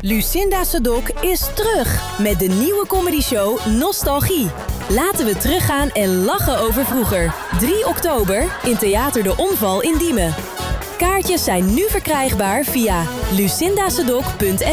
Lucinda Sadok is terug met de nieuwe comedyshow Nostalgie. Laten we teruggaan en lachen over vroeger. 3 oktober in Theater de Omval in Diemen. Kaartjes zijn nu verkrijgbaar via lucindasadok.nl.